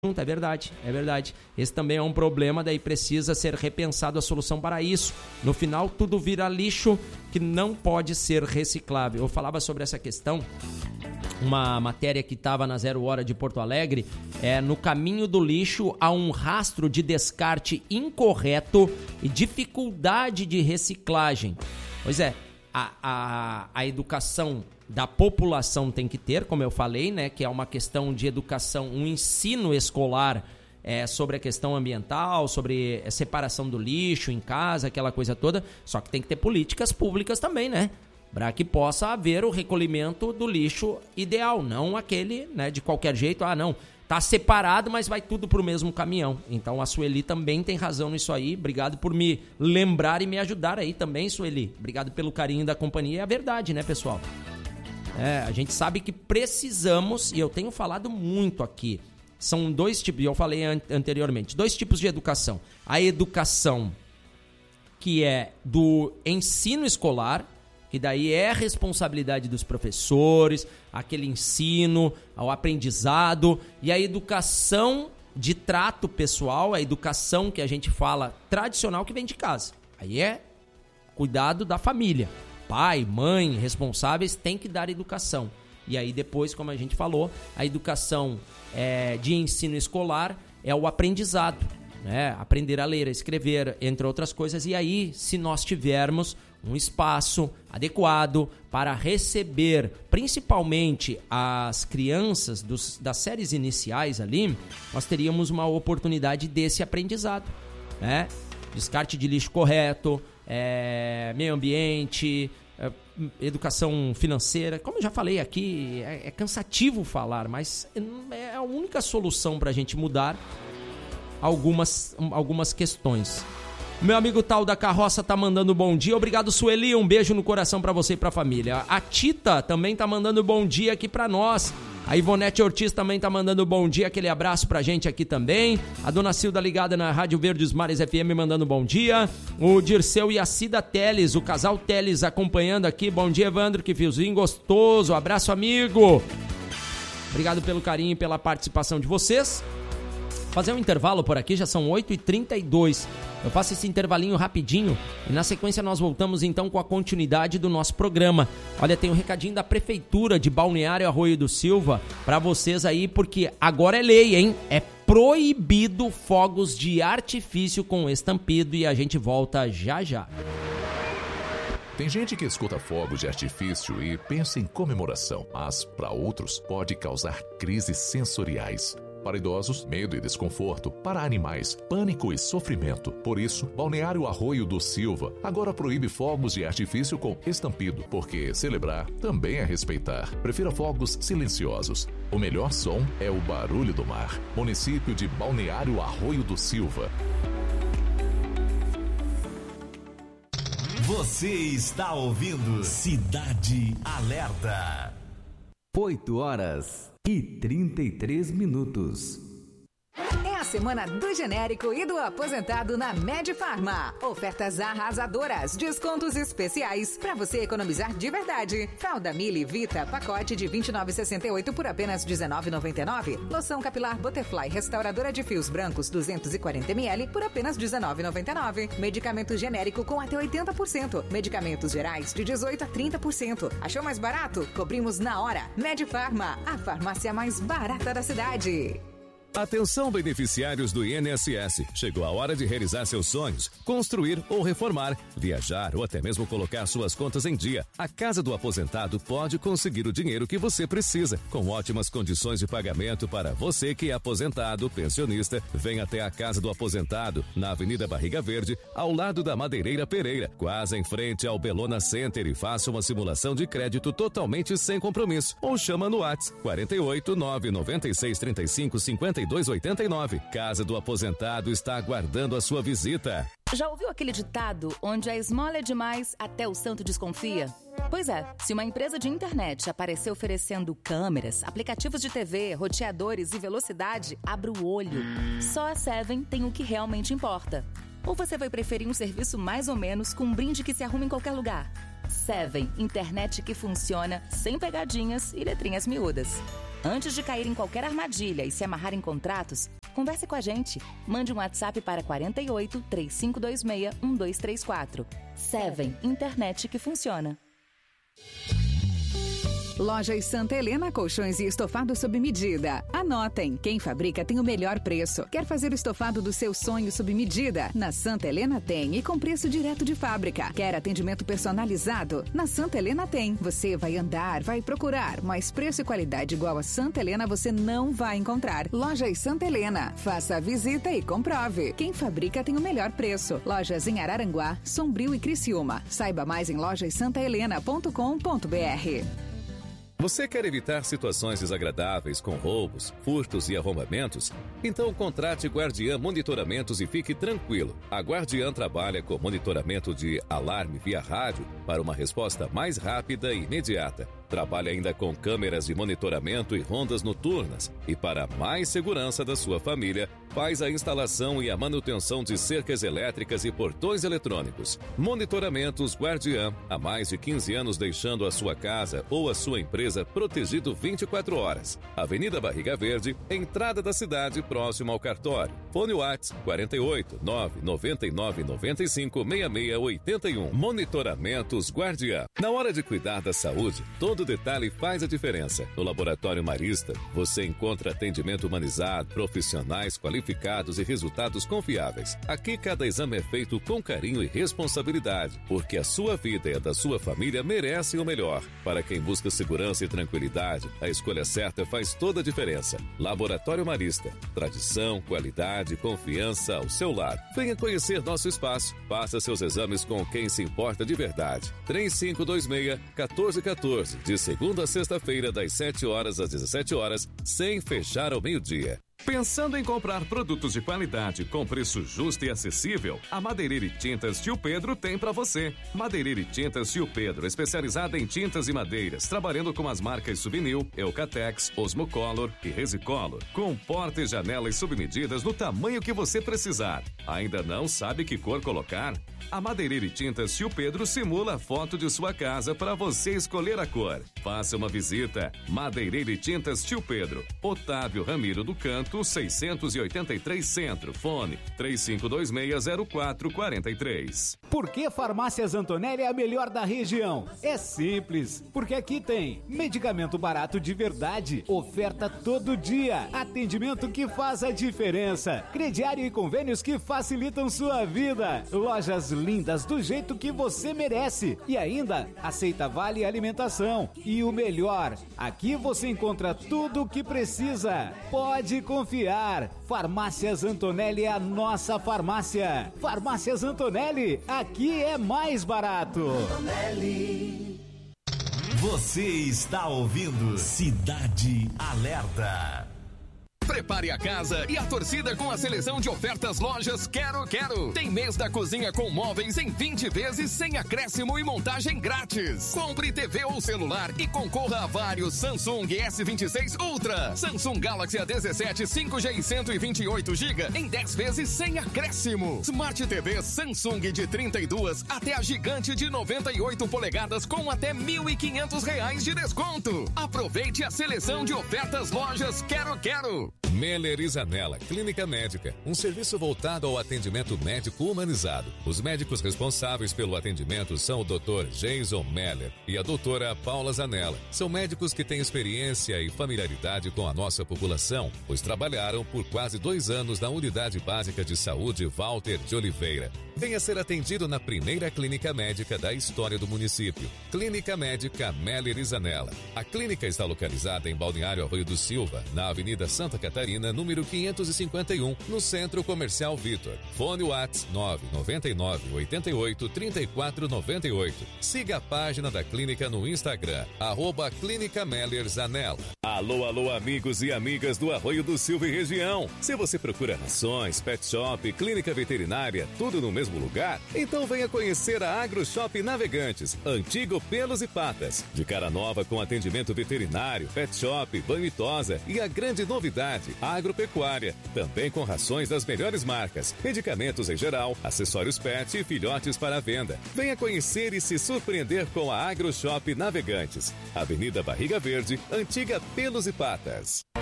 É verdade, é verdade. Esse também é um problema, daí precisa ser repensado a solução para isso. No final, tudo vira lixo que não pode ser reciclável. Eu falava sobre essa questão, uma matéria que estava na 0 Hora de Porto Alegre, no caminho do lixo há um rastro de descarte incorreto e dificuldade de reciclagem. Pois é, a educação da população tem que ter, como eu falei, né, que é uma questão de educação, um ensino escolar sobre a questão ambiental, sobre a separação do lixo em casa, aquela coisa toda, só que tem que ter políticas públicas também, né, para que possa haver o recolhimento do lixo ideal, não aquele, né, de qualquer jeito, não, tá separado, mas vai tudo pro mesmo caminhão. Então a Sueli também tem razão nisso aí. Obrigado por me lembrar e me ajudar aí também, Sueli. Obrigado pelo carinho da companhia. É a verdade, né, pessoal? A gente sabe que precisamos, e eu tenho falado muito aqui, são dois tipos, e eu falei anteriormente, dois tipos de educação. A educação que é do ensino escolar, que daí é a responsabilidade dos professores, aquele ensino, o aprendizado, e a educação de trato pessoal, a educação que a gente fala tradicional que vem de casa. Aí é cuidado da família. Pai, mãe, responsáveis têm que dar educação. E aí depois, como a gente falou, a educação de ensino escolar é o aprendizado, né? Aprender a ler, a escrever, entre outras coisas. E aí, se nós tivermos um espaço adequado para receber, principalmente as crianças das séries iniciais ali, nós teríamos uma oportunidade desse aprendizado, né? Descarte de lixo correto, meio ambiente, educação financeira. Como eu já falei aqui, é cansativo falar, mas é a única solução para a gente mudar algumas questões. Meu amigo Tal da Carroça tá mandando bom dia. Obrigado, Sueli. Um beijo no coração pra você e pra família. A Tita também tá mandando bom dia aqui pra nós. A Ivonete Ortiz também tá mandando bom dia. Aquele abraço pra gente aqui também. A Dona Cilda ligada na Rádio Verdes Mares FM mandando bom dia. O Dirceu e a Cida Teles, o casal Teles acompanhando aqui. Bom dia, Evandro. Que fiozinho gostoso. Abraço, amigo. Obrigado pelo carinho e pela participação de vocês. Fazer um intervalo por aqui, já são 8h32. Eu faço esse intervalinho rapidinho e na sequência nós voltamos então com a continuidade do nosso programa. Olha, tem um recadinho da Prefeitura de Balneário Arroio do Silva para vocês aí, porque agora é lei, hein? É proibido fogos de artifício com estampido e a gente volta já já. Tem gente que escuta fogos de artifício e pensa em comemoração, mas para outros pode causar crises sensoriais. Para idosos, medo e desconforto. Para animais, pânico e sofrimento. Por isso, Balneário Arroio do Silva agora proíbe fogos de artifício com estampido, porque celebrar também é respeitar. Prefira fogos silenciosos. O melhor som é o barulho do mar. Município de Balneário Arroio do Silva. Você está ouvindo Cidade Alerta. 8h33. É a semana do genérico e do aposentado na Medfarma. Ofertas arrasadoras, descontos especiais para você economizar de verdade. Fralda Mili Vita, pacote de R$ 29,68 por apenas R$ 19,99. Loção capilar Butterfly restauradora de fios brancos 240 ml por apenas R$ 19,99. Medicamento genérico com até 80%. Medicamentos gerais de 18% a 30%. Achou mais barato? Cobrimos na hora. Medfarma, a farmácia mais barata da cidade. Atenção, beneficiários do INSS. Chegou a hora de realizar seus sonhos, construir ou reformar, viajar ou até mesmo colocar suas contas em dia. A Casa do Aposentado pode conseguir o dinheiro que você precisa, com ótimas condições de pagamento para você que é aposentado, pensionista. Venha até a Casa do Aposentado, na Avenida Barriga Verde, ao lado da Madeireira Pereira, quase em frente ao Belona Center, e faça uma simulação de crédito totalmente sem compromisso. Ou chama no WhatsApp 48 996 35 52 289. Casa do Aposentado está aguardando a sua visita. Já ouviu aquele ditado onde a esmola é demais até o santo desconfia? Pois é, se uma empresa de internet aparecer oferecendo câmeras, aplicativos de TV, roteadores e velocidade, abra o olho. Só a Seven tem o que realmente importa. Ou você vai preferir um serviço mais ou menos com um brinde que se arruma em qualquer lugar? Seven, internet que funciona sem pegadinhas e letrinhas miúdas. Antes de cair em qualquer armadilha e se amarrar em contratos, converse com a gente. Mande um WhatsApp para 48 3526 1234. Seven, internet que funciona. Lojas Santa Helena, colchões e estofado sob medida. Anotem, quem fabrica tem o melhor preço. Quer fazer o estofado do seu sonho sob medida? Na Santa Helena tem e com preço direto de fábrica. Quer atendimento personalizado? Na Santa Helena tem. Você vai andar, vai procurar, mas preço e qualidade igual a Santa Helena você não vai encontrar. Lojas Santa Helena. Faça a visita e comprove. Quem fabrica tem o melhor preço. Lojas em Araranguá, Sombrio e Criciúma. Saiba mais em lojassantahelena.com.br. Você quer evitar situações desagradáveis com roubos, furtos e arrombamentos? Então contrate Guardiã Monitoramentos e fique tranquilo. A Guardiã trabalha com monitoramento de alarme via rádio para uma resposta mais rápida e imediata. Trabalha ainda com câmeras de monitoramento e rondas noturnas. E para mais segurança da sua família, faz a instalação e a manutenção de cercas elétricas e portões eletrônicos. Monitoramentos Guardiã, há mais de 15 anos deixando a sua casa ou a sua empresa protegido 24 horas. Avenida Barriga Verde, entrada da cidade, próximo ao cartório. Fone WhatsApp 48 999 95 6681. Monitoramentos Guardiã. Na hora de cuidar da saúde, todo detalhe faz a diferença. No Laboratório Marista, você encontra atendimento humanizado, profissionais qualificados e resultados confiáveis. Aqui, cada exame é feito com carinho e responsabilidade, porque a sua vida e a da sua família merecem o melhor. Para quem busca segurança e tranquilidade, a escolha certa faz toda a diferença. Laboratório Marista. Tradição, qualidade, confiança ao seu lado. Venha conhecer nosso espaço. Faça seus exames com quem se importa de verdade. 3526-1414. De segunda a sexta-feira, das 7 horas às 17 horas, sem fechar ao meio-dia. Pensando em comprar produtos de qualidade com preço justo e acessível? A Madeireira e Tintas Tio Pedro tem para você. Madeireira e Tintas Tio Pedro, especializada em tintas e madeiras, trabalhando com as marcas Subnil, Eucatex, Osmocolor e Resicolor, com porta e janelas submedidas no tamanho que você precisar. Ainda não sabe que cor colocar? A Madeireira e Tintas Tio Pedro simula a foto de sua casa para você escolher a cor. Faça uma visita. Madeireira e Tintas Tio Pedro, Otávio Ramiro do Canto, 683 Centro. Fone 3526-0443. Por que Farmácias Antonelli é a melhor da região? É simples, porque aqui tem medicamento barato de verdade, oferta todo dia, atendimento que faz a diferença, crediário e convênios que facilitam sua vida, lojas lindas do jeito que você merece e ainda aceita vale alimentação. E o melhor, aqui você encontra tudo o que precisa. Pode confiar. Farmácias Antonelli é a nossa farmácia. Farmácias Antonelli, aqui é mais barato. Antonelli. Você está ouvindo Cidade Alerta. Prepare a casa e a torcida com a seleção de ofertas lojas Quero Quero. Tem mês da cozinha com móveis em 20 vezes sem acréscimo e montagem grátis. Compre TV ou celular e concorra a vários Samsung S26 Ultra, Samsung Galaxy A17 5G e 128 GB em 10 vezes sem acréscimo. Smart TV Samsung de 32 até a gigante de 98 polegadas com até R$1.500 de desconto. Aproveite a seleção de ofertas lojas Quero Quero. Meller e Zanella Clínica Médica, um serviço voltado ao atendimento médico humanizado. Os médicos responsáveis pelo atendimento são o Dr. Jason Meller e a doutora Paula Zanella. São médicos que têm experiência e familiaridade com a nossa população, pois trabalharam por quase 2 anos na Unidade Básica de Saúde Walter de Oliveira. Venha ser atendido na primeira clínica médica da história do município. Clínica Médica Meller e Zanella. A clínica está localizada em Balneário Arroio do Silva, na Avenida Santa Catarina, número 551, no Centro Comercial Vitor. Fone WhatsApp 999-88-3498. Siga a página da clínica no Instagram, @Clínica Meller Zanella. Alô, alô, amigos e amigas do Arroio do Silva e região. Se você procura rações, pet shop, clínica veterinária, tudo no mesmo lugar, então venha conhecer a AgroShop Navegantes, antigo Pelos e Patas. De cara nova com atendimento veterinário, pet shop, banho e tosa e a grande novidade, Agropecuária, também com rações das melhores marcas, medicamentos em geral, acessórios pet e filhotes para venda. Venha conhecer e se surpreender com a AgroShop Navegantes, Avenida Barriga Verde, Antiga Pelos e Patas.